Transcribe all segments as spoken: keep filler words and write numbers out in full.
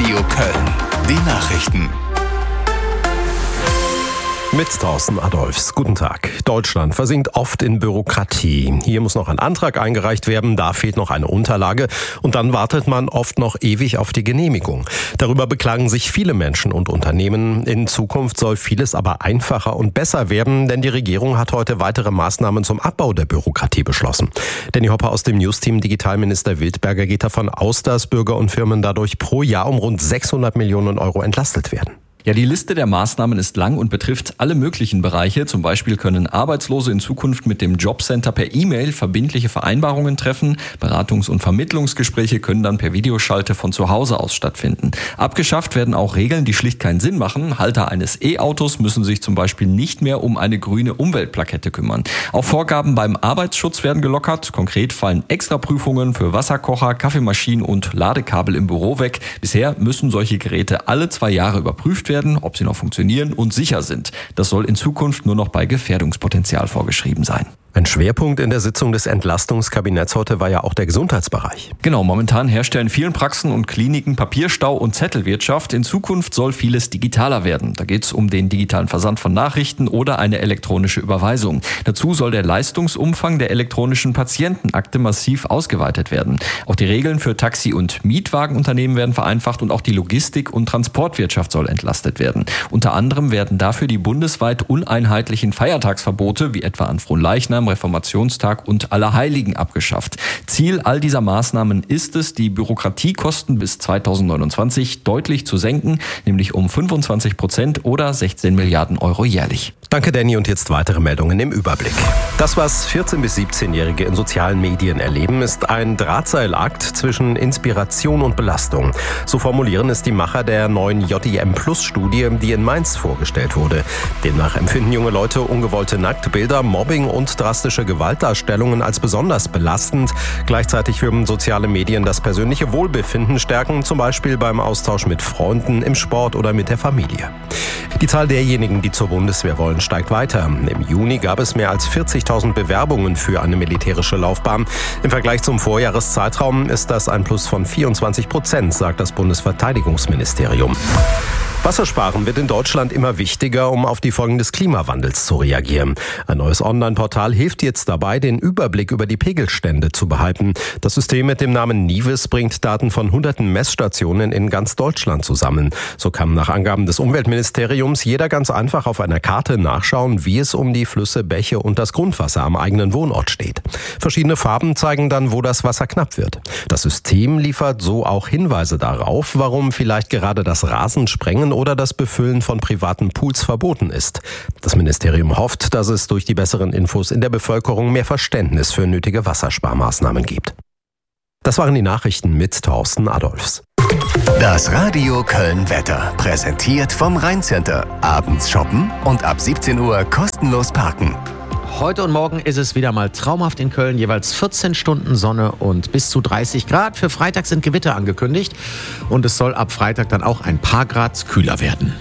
Radio Köln. Die Nachrichten. Mit Thorsten Adolphs. Guten Tag. Deutschland versinkt oft in Bürokratie. Hier muss noch ein Antrag eingereicht werden, da fehlt noch eine Unterlage und dann wartet man oft noch ewig auf die Genehmigung. Darüber beklagen sich viele Menschen und Unternehmen. In Zukunft soll vieles aber einfacher und besser werden, denn die Regierung hat heute weitere Maßnahmen zum Abbau der Bürokratie beschlossen. Danny Hopper aus dem Newsteam Digitalminister Wildberger geht davon aus, dass Bürger und Firmen dadurch pro Jahr um rund sechshundert Millionen Euro entlastet werden. Ja, die Liste der Maßnahmen ist lang und betrifft alle möglichen Bereiche. Zum Beispiel können Arbeitslose in Zukunft mit dem Jobcenter per E-Mail verbindliche Vereinbarungen treffen. Beratungs- und Vermittlungsgespräche können dann per Videoschalte von zu Hause aus stattfinden. Abgeschafft werden auch Regeln, die schlicht keinen Sinn machen. Halter eines E-Autos müssen sich zum Beispiel nicht mehr um eine grüne Umweltplakette kümmern. Auch Vorgaben beim Arbeitsschutz werden gelockert. Konkret fallen Extraprüfungen für Wasserkocher, Kaffeemaschinen und Ladekabel im Büro weg. Bisher müssen solche Geräte alle zwei Jahre überprüft werden. Werden, ob sie noch funktionieren und sicher sind. Das soll in Zukunft nur noch bei Gefährdungspotenzial vorgeschrieben sein. Ein Schwerpunkt in der Sitzung des Entlastungskabinetts heute war ja auch der Gesundheitsbereich. Genau, momentan herrscht ja in vielen Praxen und Kliniken Papierstau und Zettelwirtschaft. In Zukunft soll vieles digitaler werden. Da geht es um den digitalen Versand von Nachrichten oder eine elektronische Überweisung. Dazu soll der Leistungsumfang der elektronischen Patientenakte massiv ausgeweitet werden. Auch die Regeln für Taxi- und Mietwagenunternehmen werden vereinfacht und auch die Logistik- und Transportwirtschaft soll entlastet werden. Unter anderem werden dafür die bundesweit uneinheitlichen Feiertagsverbote, wie etwa an Fronleichnam, Reformationstag und Allerheiligen abgeschafft. Ziel all dieser Maßnahmen ist es, die Bürokratiekosten bis zweitausendneunundzwanzig deutlich zu senken, nämlich um fünfundzwanzig Prozent oder sechzehn Milliarden Euro jährlich. Danke, Danny. Und jetzt weitere Meldungen im Überblick. Das, was vierzehn- bis siebzehnjährige in sozialen Medien erleben, ist ein Drahtseilakt zwischen Inspiration und Belastung. So formulieren es die Macher der neuen J I M-Plus-Studie, die in Mainz vorgestellt wurde. Demnach empfinden junge Leute ungewollte Nacktbilder, Mobbing und drastische Gewaltdarstellungen als besonders belastend. Gleichzeitig würden soziale Medien das persönliche Wohlbefinden stärken, zum Beispiel beim Austausch mit Freunden, im Sport oder mit der Familie. Die Zahl derjenigen, die zur Bundeswehr wollen, steigt weiter. Im Juni gab es mehr als vierzigtausend Bewerbungen für eine militärische Laufbahn. Im Vergleich zum Vorjahreszeitraum ist das ein Plus von vierundzwanzig Prozent, sagt das Bundesverteidigungsministerium. Wassersparen wird in Deutschland immer wichtiger, um auf die Folgen des Klimawandels zu reagieren. Ein neues Online-Portal hilft jetzt dabei, den Überblick über die Pegelstände zu behalten. Das System mit dem Namen Nives bringt Daten von hunderten Messstationen in ganz Deutschland zusammen. So kann nach Angaben des Umweltministeriums jeder ganz einfach auf einer Karte nachschauen, wie es um die Flüsse, Bäche und das Grundwasser am eigenen Wohnort steht. Verschiedene Farben zeigen dann, wo das Wasser knapp wird. Das System liefert so auch Hinweise darauf, warum vielleicht gerade das Rasensprengen oder das Befüllen von privaten Pools verboten ist. Das Ministerium hofft, dass es durch die besseren Infos in der Bevölkerung mehr Verständnis für nötige Wassersparmaßnahmen gibt. Das waren die Nachrichten mit Thorsten Adolphs. Das Radio Köln Wetter, präsentiert vom Rhein-Center. Abends shoppen und ab siebzehn Uhr kostenlos parken. Heute und morgen ist es wieder mal traumhaft in Köln. Jeweils vierzehn Stunden Sonne und bis zu dreißig Grad. Für Freitag sind Gewitter angekündigt. Und es soll ab Freitag dann auch ein paar Grad kühler werden.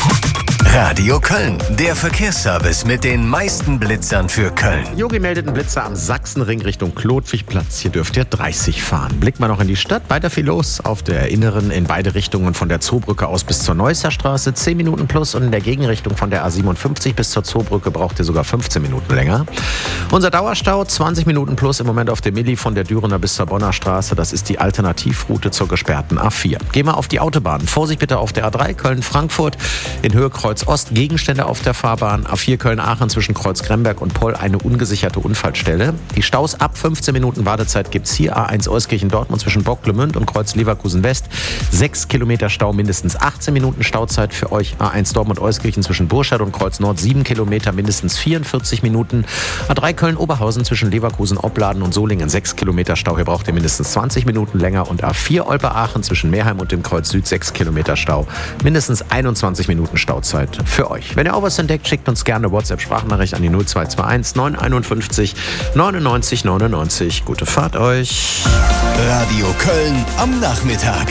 Radio Köln, der Verkehrsservice mit den meisten Blitzern für Köln. Yogi meldet einen Blitzer am Sachsenring Richtung Klotwigplatz. Hier dürft ihr dreißig fahren. Blickt mal noch in die Stadt. Weiter viel los auf der Inneren in beide Richtungen von der Zoobrücke aus bis zur Neusser Straße. zehn Minuten plus und in der Gegenrichtung von der A siebenundfünfzig bis zur Zoobrücke braucht ihr sogar fünfzehn Minuten länger. Unser Dauerstau zwanzig Minuten plus im Moment auf der Milli von der Dürener bis zur Bonner Straße. Das ist die Alternativroute zur gesperrten A vier. Gehen wir auf die Autobahn. Vorsicht bitte auf der A drei Köln-Frankfurt. In Höhe Kreuz Ost Gegenstände auf der Fahrbahn. A vier Köln-Aachen zwischen Kreuz Gremberg und Poll eine ungesicherte Unfallstelle. Die Staus ab fünfzehn Minuten Wartezeit gibt's hier. A eins Euskirchen-Dortmund zwischen Bocklemünd und Kreuz Leverkusen-West. sechs Kilometer Stau, mindestens achtzehn Minuten Stauzeit für euch. A eins Dortmund-Euskirchen zwischen Burscheid und Kreuz Nord. sieben Kilometer, mindestens vierundvierzig Minuten. A drei Köln-Oberhausen zwischen Leverkusen, Opladen und Solingen. sechs Kilometer Stau. Hier braucht ihr mindestens zwanzig Minuten länger. Und A vier Olpe-Aachen zwischen Meerheim und dem Kreuz Süd. sechs Kilometer Stau. Mindestens einundzwanzig Minuten Stauzeit für euch. Wenn ihr auch was entdeckt, schickt uns gerne WhatsApp-Sprachnachricht an die null zwei zwei eins neun einundfünfzig neunundneunzig neunundneunzig. Gute Fahrt euch. Radio Köln am Nachmittag.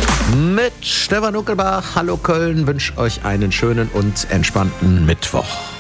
Mit Stefan Uckelbach. Hallo Köln, wünsche euch einen schönen und entspannten Mittwoch.